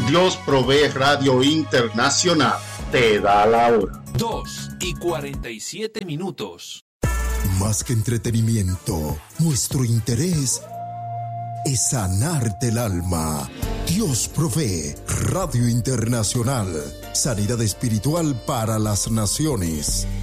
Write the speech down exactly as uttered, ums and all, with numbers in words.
Dios Provee Radio Internacional te da la hora. dos y cuarenta y siete minutos. Más que entretenimiento, nuestro interés es sanarte el alma. Dios Provee Radio Internacional. Sanidad espiritual para las naciones.